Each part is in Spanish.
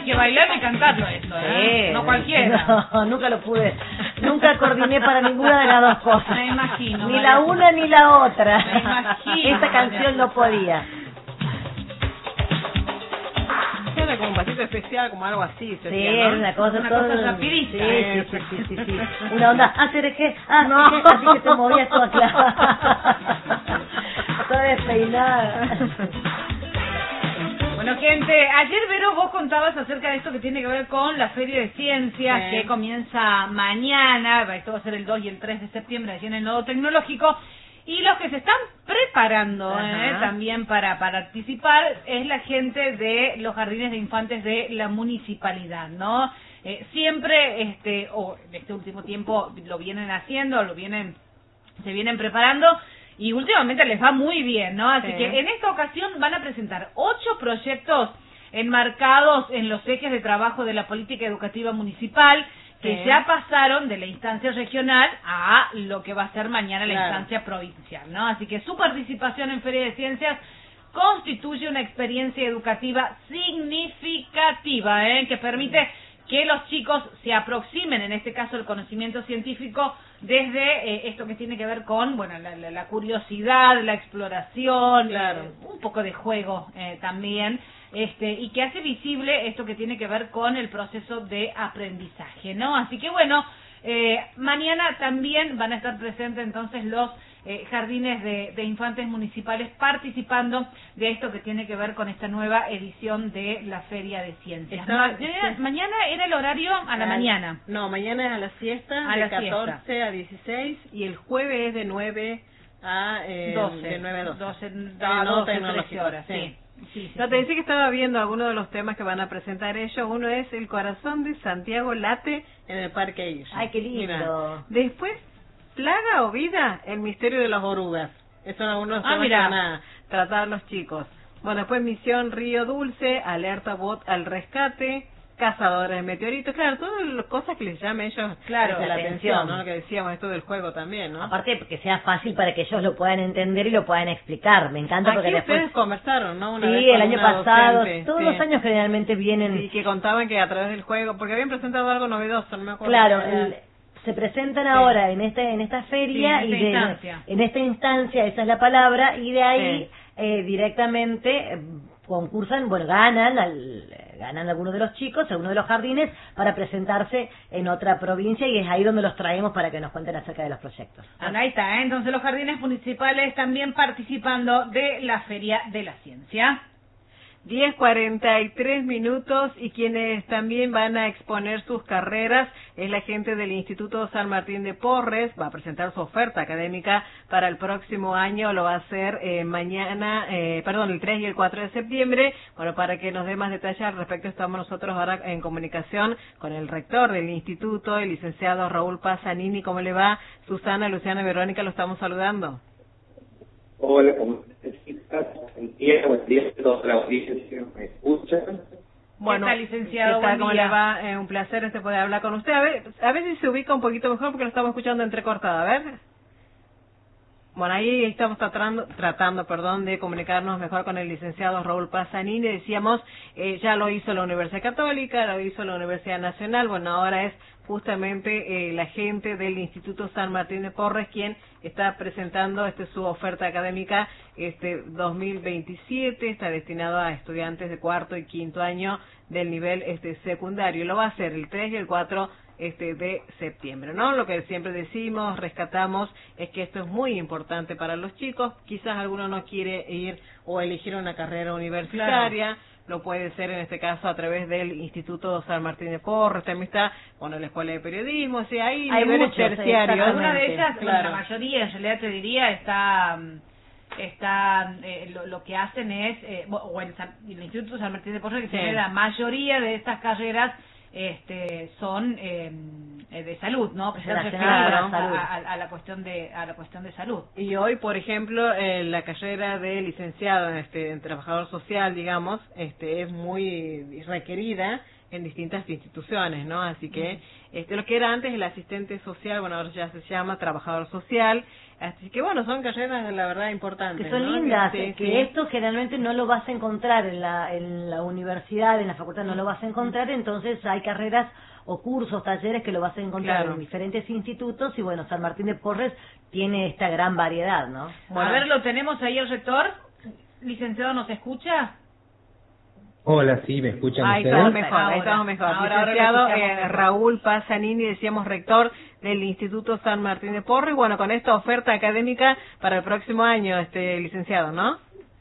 que bailarlo y cantarlo esto, ¿eh? No cualquiera. No, nunca lo pude. Nunca coordiné para ninguna de las dos cosas. Me imagino. Ni la una ni la otra. Me imagino. Esta canción no podía. Era como un pasito especial, como algo así. Sí, era una cosa rapidita. Sí. Una onda, hacer qué, así que te movías toda clara. Toda despeinada. Bueno, gente, ayer, Vero, vos contabas acerca de esto que tiene que ver con la Feria de Ciencias, que comienza mañana, esto va a ser el 2 y el 3 de septiembre, allí en el Nodo Tecnológico, y los que se están preparando también para participar es la gente de los jardines de infantes de la municipalidad, ¿no? Siempre, o en este último tiempo lo vienen haciendo, se vienen preparando, y últimamente les va muy bien, ¿no? Así que en esta ocasión van a presentar 8 proyectos enmarcados en los ejes de trabajo de la política educativa municipal, que ya pasaron de la instancia regional a lo que va a ser mañana la instancia provincial, ¿no? Así que su participación en Feria de Ciencias constituye una experiencia educativa significativa, que permite que los chicos se aproximen, en este caso, el conocimiento científico desde esto que tiene que ver con, bueno, la curiosidad, la exploración, un poco de juego también, y que hace visible esto que tiene que ver con el proceso de aprendizaje, ¿no? Así que bueno, mañana también van a estar presentes entonces los jardines de infantes municipales participando de esto que tiene que ver con esta nueva edición de la Feria de Ciencias. Mañana era el horario a la mañana. No, mañana es a la siesta, de 14 a 16, y el jueves es de 9 a 12. De 9 a 12. 13 horas, sí. No, te decía que estaba viendo algunos de los temas que van a presentar ellos. Uno es El corazón de Santiago late en el Parque Illa. Ay, qué lindo. Mira. Después, Plaga o vida, el misterio de las orugas. Esos son algunos temas que van a tratar los chicos. Bueno, después Misión Río Dulce, Alerta Bot al rescate, Cazadores de meteoritos. Claro, todas las cosas que les llame a ellos la atención, ¿no? Lo que decíamos, esto del juego también, ¿no? Aparte, que sea fácil para que ellos lo puedan entender y lo puedan explicar. Me encanta porque después ustedes conversaron, ¿no? Una vez el año pasado, todos los años generalmente vienen. Y que contaban que a través del juego, porque habían presentado algo novedoso, no me acuerdo. Claro, se presentan ahora en esta feria en esta instancia, esa es la palabra, y de ahí directamente concursan, bueno, ganan algunos de los chicos, algunos de los jardines, para presentarse en otra provincia, y es ahí donde los traemos para que nos cuenten acerca de los proyectos. Ahí está, entonces los jardines municipales también participando de la Feria de la Ciencia. 10:43, y quienes también van a exponer sus carreras es la gente del Instituto San Martín de Porres. Va a presentar su oferta académica para el próximo año, lo va a hacer mañana, el 3 y el 4 de septiembre. Bueno, para que nos dé más detalles al respecto, estamos nosotros ahora en comunicación con el rector del instituto, el licenciado Raúl Pasanini. ¿Cómo le va? Susana, Luciana, Verónica, lo estamos saludando. Hola, ¿cómo estás? Buen día a toda la audiencia, ¿me escuchan? Bueno, ¿qué tal, licenciado? ¿Cómo le va? Un placer poder hablar con usted. A ver si se ubica un poquito mejor, porque lo estamos escuchando entrecortada. A ver. Bueno, ahí estamos tratando, de comunicarnos mejor con el licenciado Raúl Pasanini. Decíamos, ya lo hizo la Universidad Católica, lo hizo la Universidad Nacional. Bueno, ahora es justamente la gente del Instituto San Martín de Porres quien está presentando su oferta académica 2027. Está destinado a estudiantes de cuarto y quinto año del nivel secundario. Lo va a hacer el 3 y el 4 de septiembre, ¿no? Lo que siempre decimos, rescatamos, es que esto es muy importante para los chicos. Quizás alguno no quiere ir o elegir una carrera universitaria. Lo puede ser en este caso a través del Instituto San Martín de Porres. También está, la Escuela de Periodismo. O sea, hay niveles terciarios. Alguna de ellas, la mayoría, en realidad te diría, lo que hacen es, el Instituto San Martín de Porres, que tiene la mayoría de estas carreras son de salud, ¿no? Que se refieren a la cuestión de salud. Y hoy, por ejemplo, la carrera de licenciado en trabajador social, digamos, es muy requerida en distintas instituciones, ¿no? Así que lo que era antes el asistente social, bueno, ahora ya se llama trabajador social. Así que bueno, son carreras la verdad importantes. Que son lindas, que esto generalmente no lo vas a encontrar en la universidad, en la facultad no lo vas a encontrar, entonces hay carreras o cursos, talleres que lo vas a encontrar en diferentes institutos y bueno, San Martín de Porres tiene esta gran variedad, ¿no? Bueno. A ver, lo tenemos ahí el rector. Licenciado, ¿nos escucha? Hola, sí, ¿me escuchan ahí ustedes? Ahí estamos mejor. Licenciado Raúl Pasanini, decíamos rector del Instituto San Martín de Porres, bueno, con esta oferta académica para el próximo año, licenciado, ¿no?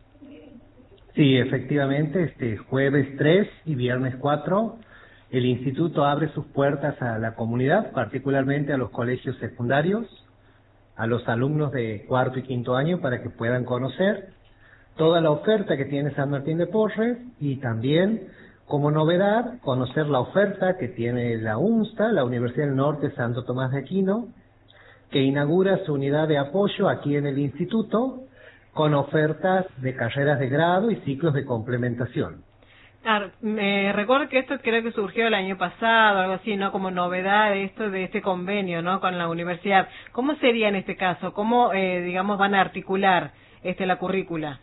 Sí, efectivamente, jueves 3 y viernes 4, el instituto abre sus puertas a la comunidad, particularmente a los colegios secundarios, a los alumnos de cuarto y quinto año para que puedan conocer toda la oferta que tiene San Martín de Porres y también, como novedad, conocer la oferta que tiene la UNSTA, la Universidad del Norte Santo Tomás de Aquino, que inaugura su unidad de apoyo aquí en el instituto con ofertas de carreras de grado y ciclos de complementación. Claro, me recuerdo que esto creo que surgió el año pasado, algo así, ¿no? Como novedad de este convenio, ¿no? Con la universidad. ¿Cómo sería en este caso? ¿Cómo, digamos, van a articular la currícula?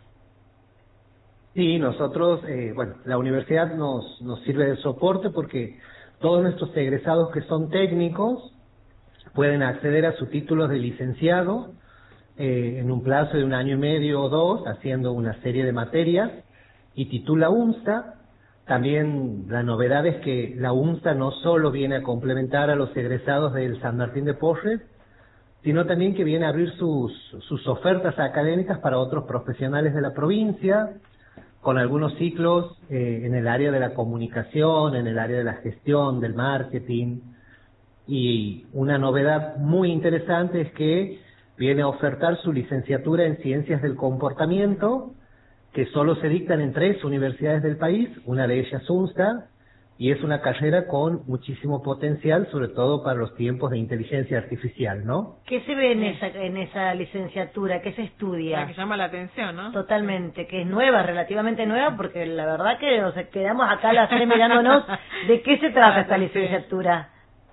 Sí, nosotros, la universidad nos sirve de soporte porque todos nuestros egresados que son técnicos pueden acceder a su título de licenciado en un plazo de 1 año y medio o 2, haciendo una serie de materias, y titula UNSTA. También la novedad es que la UNSTA no solo viene a complementar a los egresados del San Martín de Porres, sino también que viene a abrir sus ofertas académicas para otros profesionales de la provincia, con algunos ciclos en el área de la comunicación, en el área de la gestión, del marketing. Y una novedad muy interesante es que viene a ofertar su licenciatura en Ciencias del Comportamiento, que solo se dictan en 3 universidades del país, una de ellas UNSTA, y es una carrera con muchísimo potencial, sobre todo para los tiempos de inteligencia artificial, ¿no? ¿Qué se ve en esa licenciatura? ¿Qué se estudia? La que llama la atención, ¿no? Totalmente, que es nueva, relativamente nueva, porque la verdad que quedamos acá las 3 mirándonos de qué se trata esta licenciatura.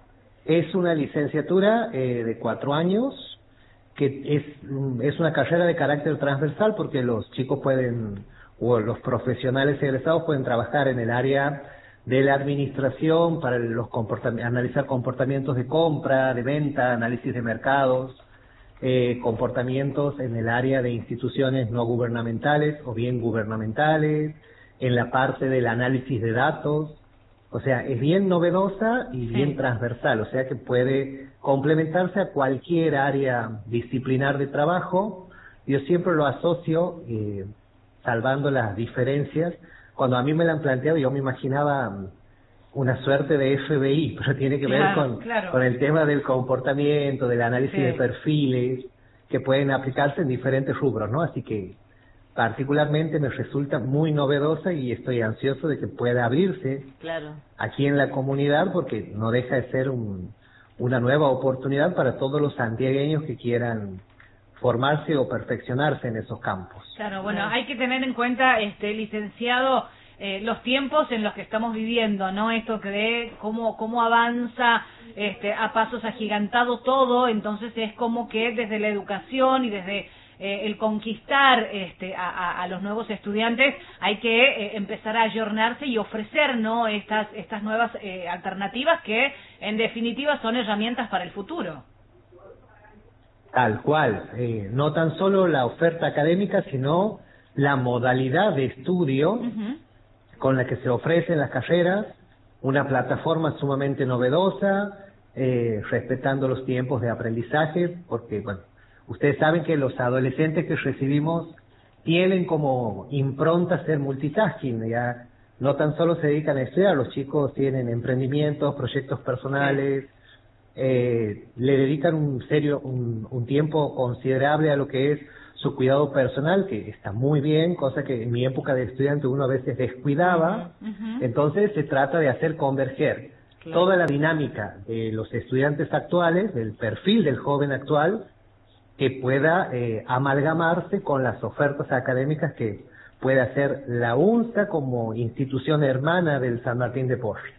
Es una licenciatura de 4 años, que es una carrera de carácter transversal porque los chicos pueden, o los profesionales egresados pueden trabajar en el área de la administración para analizar comportamientos de compra, de venta, análisis de mercados, comportamientos en el área de instituciones no gubernamentales o bien gubernamentales, en la parte del análisis de datos. O sea, es bien novedosa y bien transversal, o sea que puede complementarse a cualquier área disciplinar de trabajo. Yo siempre lo asocio, salvando las diferencias. Cuando a mí me la han planteado, yo me imaginaba una suerte de FBI, pero tiene que ver con el tema del comportamiento, del análisis de perfiles, que pueden aplicarse en diferentes rubros, ¿no? Así que particularmente me resulta muy novedosa y estoy ansioso de que pueda abrirse aquí en la comunidad, porque no deja de ser una nueva oportunidad para todos los santiagueños que quieran formarse o perfeccionarse en esos campos. Claro, bueno, hay que tener en cuenta, licenciado, los tiempos en los que estamos viviendo, ¿no? Esto que de cómo avanza a pasos agigantados todo, entonces es como que desde la educación y desde el conquistar a los nuevos estudiantes hay que empezar a ayornarse y ofrecer, ¿no? estas nuevas alternativas que en definitiva son herramientas para el futuro. Tal cual, no tan solo la oferta académica, sino la modalidad de estudio con la que se ofrecen las carreras, una plataforma sumamente novedosa, respetando los tiempos de aprendizaje, porque, bueno, ustedes saben que los adolescentes que recibimos tienen como impronta ser multitasking, ya no tan solo se dedican a estudiar, los chicos tienen emprendimientos, proyectos personales, le dedican un tiempo considerable a lo que es su cuidado personal, que está muy bien, cosa que en mi época de estudiante uno a veces descuidaba. Entonces se trata de hacer converger toda la dinámica de los estudiantes actuales, del perfil del joven actual, que pueda amalgamarse con las ofertas académicas que puede hacer la UNSTA como institución hermana del San Martín de Porres.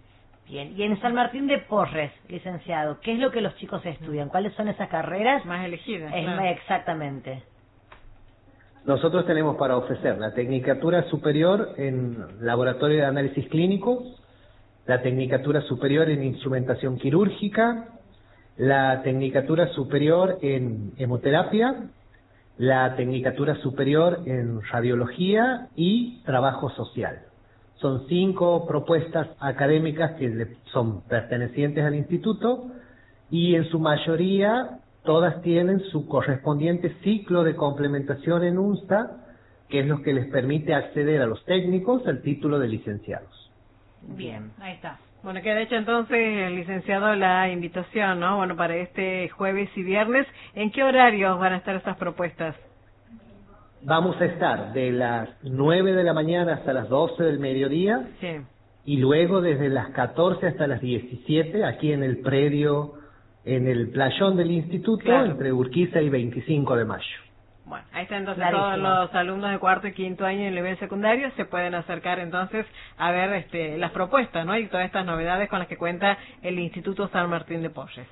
Bien, y en San Martín de Porres, licenciado, ¿qué es lo que los chicos estudian? ¿Cuáles son esas carreras? Más elegidas. Claro. Exactamente. Nosotros tenemos para ofrecer la Tecnicatura Superior en Laboratorio de Análisis Clínicos, la Tecnicatura Superior en Instrumentación Quirúrgica, la Tecnicatura Superior en Hemoterapia, la Tecnicatura Superior en Radiología y Trabajo Social. Son 5 propuestas académicas que son pertenecientes al instituto y en su mayoría todas tienen su correspondiente ciclo de complementación en UNSA, que es lo que les permite acceder a los técnicos al título de licenciados. Bien, ahí está. Bueno, queda hecho entonces, licenciado, la invitación, ¿no? Bueno, para este jueves y viernes, ¿en qué horarios van a estar estas propuestas? Vamos a estar de las 9 de la mañana hasta las 12 del mediodía, Sí. y luego desde las 14 hasta las 17, aquí en el predio, en el playón del instituto, Claro. entre Urquiza y 25 de mayo. Bueno, ahí está entonces Clarísimo. todos los alumnos de cuarto y quinto año en nivel secundario se pueden acercar entonces a ver las propuestas, ¿no? Y todas estas novedades con las que cuenta el Instituto San Martín de Porres.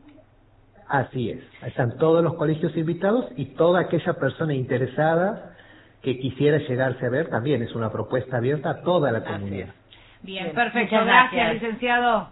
Así es, están todos los colegios invitados y toda aquella persona interesada que quisiera llegarse a ver, también es una propuesta abierta a toda la comunidad. Bien, Bien, perfecto. muchas Gracias, gracias. licenciado.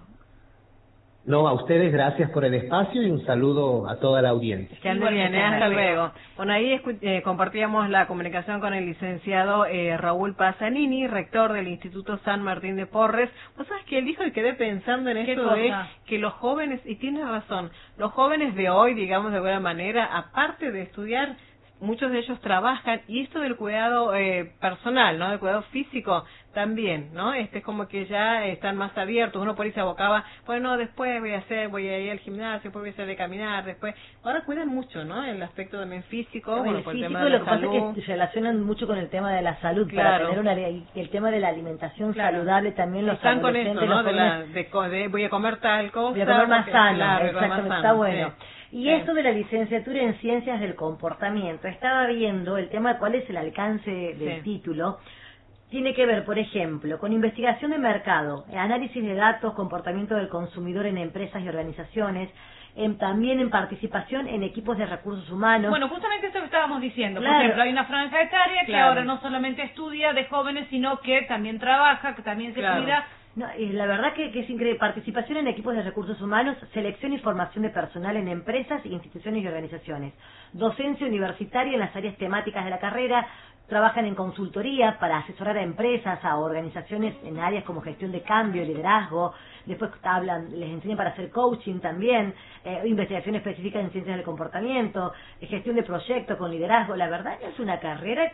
No, a ustedes gracias por el espacio y un saludo a toda la audiencia. Que ande Igual, bien, muchas hasta gracias. luego. Bueno, ahí compartíamos la comunicación con el licenciado Raúl Pasanini, rector del Instituto San Martín de Porres. ¿Vos sabés que él dijo y quedé pensando en ¿Qué esto de cosa? que los jóvenes, y tiene razón, los jóvenes de hoy, digamos de alguna manera, aparte de estudiar, muchos de ellos trabajan, y esto del cuidado personal, ¿no? Del cuidado físico también, ¿no? Es como que ya están más abiertos. Uno por ahí se abocaba, bueno, después voy a ir al gimnasio, después voy a hacer de caminar, después. Ahora cuidan mucho, ¿no? El aspecto también físico, Bueno, bueno, el por el físico tema de lo la que pasa salud. es que se relacionan mucho con el tema de la salud, Claro. para tener el tema de la alimentación Claro. saludable también los Están con adolescentes, esto, ¿no? los jóvenes, De voy a comer tal cosa. voy a comer más porque, sano, claro, voy a comer más exactamente, sano, está bueno. sí. Y Sí. esto de la licenciatura en Ciencias del Comportamiento, estaba viendo el tema de cuál es el alcance del Sí. título. Tiene que ver, por ejemplo, con investigación de mercado, análisis de datos, comportamiento del consumidor en empresas y organizaciones, también en participación en equipos de recursos humanos. Bueno, justamente eso que estábamos diciendo. Claro. Por ejemplo, hay una franja etaria que Claro. ahora no solamente estudia de jóvenes, sino que también trabaja, que también se Claro. cuida. No, la verdad que es increíble. Participación en equipos de recursos humanos, selección y formación de personal en empresas, instituciones y organizaciones. Docencia universitaria en las áreas temáticas de la carrera. Trabajan en consultoría para asesorar a empresas, a organizaciones en áreas como gestión de cambio, liderazgo. Después les enseñan para hacer coaching también, investigación específica en ciencias del comportamiento, gestión de proyectos con liderazgo. La verdad que es una carrera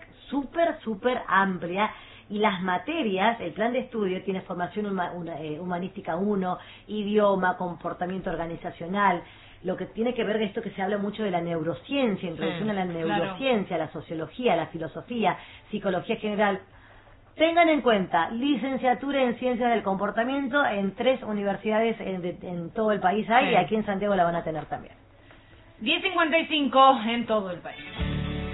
súper amplia. Y las materias, el plan de estudio tiene formación humanística 1, idioma, comportamiento organizacional, lo que tiene que ver de esto que se habla mucho de la neurociencia, introducción a la neurociencia, la sociología, la filosofía, psicología general. Tengan en cuenta, licenciatura en Ciencias del Comportamiento en 3 universidades en todo el país hay, Sí. y aquí en Santiago la van a tener también. 10:55 en todo el país.